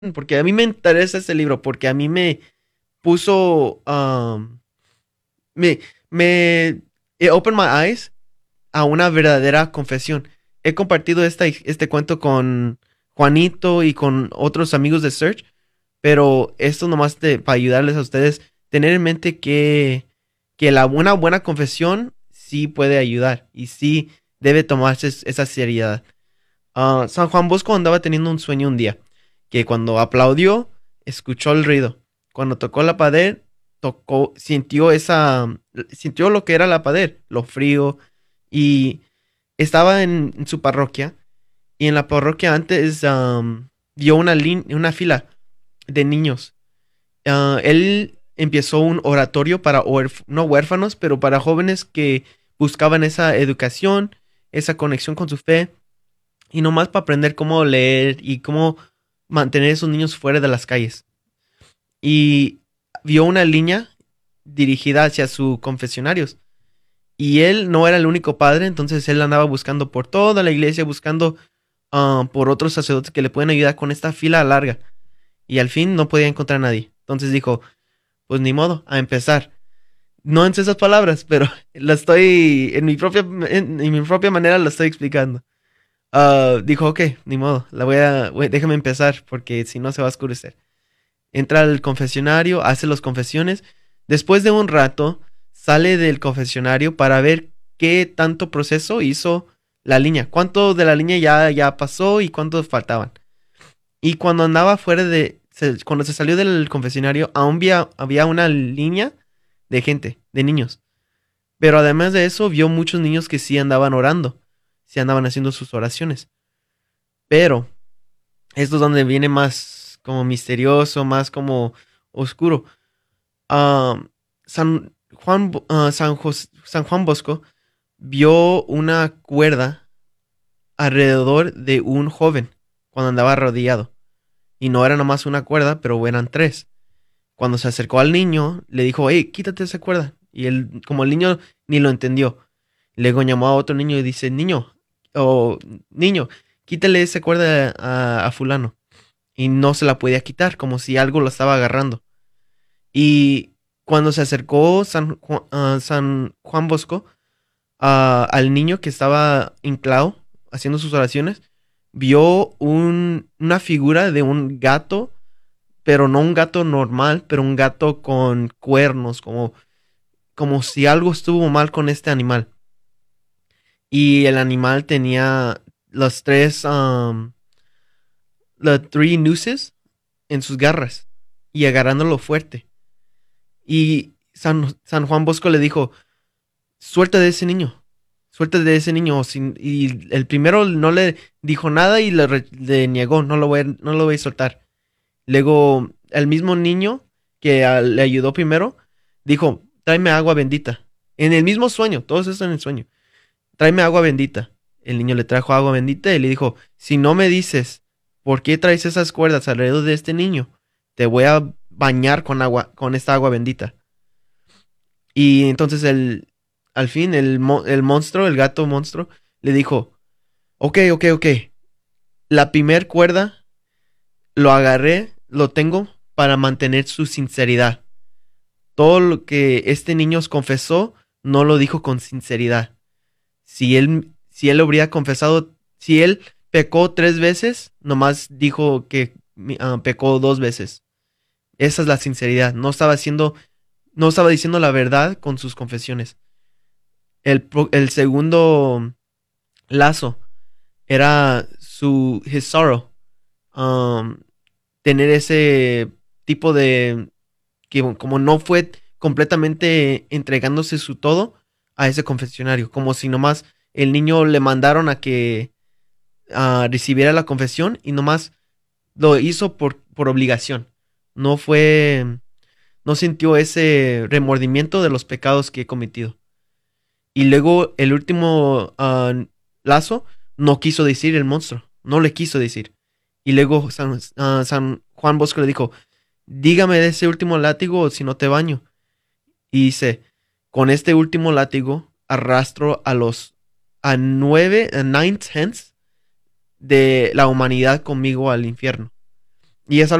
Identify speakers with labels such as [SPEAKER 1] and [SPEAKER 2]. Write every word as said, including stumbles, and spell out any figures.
[SPEAKER 1] porque a mí me interesa este libro, porque a mí me puso, um, me, me, it opened my eyes a una verdadera confesión. He compartido esta, este cuento con Juanito y con otros amigos de Search, pero esto nomás te- para ayudarles a ustedes, tener en mente que, que la, una buena confesión sí puede ayudar y sí debe tomarse es- esa seriedad. Ah, San Juan Bosco andaba teniendo un sueño un día, que cuando aplaudió, escuchó el ruido. Cuando tocó la pared, tocó, sintió esa, sintió lo que era la pared, lo frío, y estaba en, en su parroquia, y en la parroquia antes am, vio una, lin- una fila de niños. Ah, él empezó un oratorio para huérf- no huérfanos, pero para jóvenes que buscaban esa educación, esa conexión con su fe y nomás para aprender cómo leer y cómo mantener a esos niños fuera de las calles. Y vio una línea dirigida hacia sus confesionarios. Y él no era el único padre, entonces él andaba buscando por toda la iglesia, buscando ah, por otros sacerdotes que le pueden ayudar con esta fila larga. Y al fin no podía encontrar a nadie. Entonces dijo, pues ni modo, a empezar. No en esas palabras, pero la estoy, en mi propia, en, en mi propia manera lo estoy explicando. Ah, dijo, ok, ni modo, la voy a, voy- déjame empezar porque si no se va a oscurecer. Entra al confesionario, hace las confesiones. Después de un rato, sale del confesionario para ver qué tanto proceso hizo la línea. Cuánto de la línea ya, ya pasó y cuántos faltaban. Y cuando andaba fuera de, se- cuando se salió del confesionario, aún había, había una línea de gente, de niños. Pero además de eso, vio muchos niños que sí andaban orando, sí andaban haciendo sus oraciones. Pero esto es donde viene más como misterioso, más como oscuro. Ah, San Juan, Bo- ah, San, Jos- San Juan Bosco vio una cuerda alrededor de un joven cuando andaba arrodillado. Y no era nomás una cuerda, pero eran tres. Cuando se acercó al niño, le dijo, hey, quítate esa cuerda. Y él, como el niño ni lo entendió, luego llamó a otro niño y dice, niño, o niño, quítale esa cuerda a, a fulano. Y no se la podía quitar, como si algo lo estaba agarrando. Y cuando se acercó San, Ju- ah, San Juan Bosco ah, al niño que estaba hinclado haciendo sus oraciones, vio un- una figura de un gato, pero no un gato normal, pero un gato con cuernos, como, como si algo estuvo mal con este animal. Y el animal tenía los tres, um, los three nooses en sus garras y agarrándolo fuerte. Y San, San Juan Bosco le dijo, suelta de ese niño, suelta de ese niño. Sin- y el primero no le dijo nada y le, re- le negó, no lo, voy a, no lo voy a soltar. Luego, el mismo niño que ah, le ayudó primero, dijo, tráeme agua bendita. En el mismo sueño, todo eso en el sueño. Tráeme agua bendita. El niño le trajo agua bendita y le dijo, si no me dices por qué traes esas cuerdas alrededor de este niño, te voy a bañar con agua, con esta agua bendita. Y entonces el, al fin el, mo- el monstruo, el gato monstruo, le dijo, ok, ok, ok, la primer cuerda lo agarré, lo tengo para mantener su sinceridad. Todo lo que este niño os confesó, no lo dijo con sinceridad. Si él, si él habría confesado, si él pecó tres veces, nomás dijo que ah, pecó dos veces. Esa es la sinceridad. No estaba haciendo, no estaba diciendo la verdad con sus confesiones. El, pro- el segundo lazo era su his sorrow, um, tener ese tipo de que como no fue completamente entregándose su todo a ese confesionario, como si nomás el niño le mandaron a que ah, recibiera la confesión y nomás lo hizo por, por obligación. No fue, no sintió ese remordimiento de los pecados que he cometido. Y luego el último ah, lazo no quiso decir el monstruo, no le quiso decir. Y luego San, ah, San Juan Bosco le dijo, dígame de ese último látigo o si no te baño. Y dice, con este último látigo arrastro a los a nueve, a nine tenths de la humanidad conmigo al infierno. Y es